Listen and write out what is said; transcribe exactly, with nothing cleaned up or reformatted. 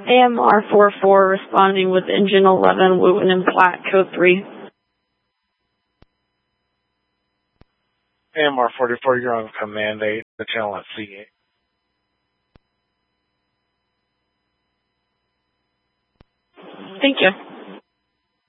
A M R forty-four responding with engine eleven, Wooten and Platte, code three. A M R forty-four, you're on command eight, the channel at C eight. Thank you.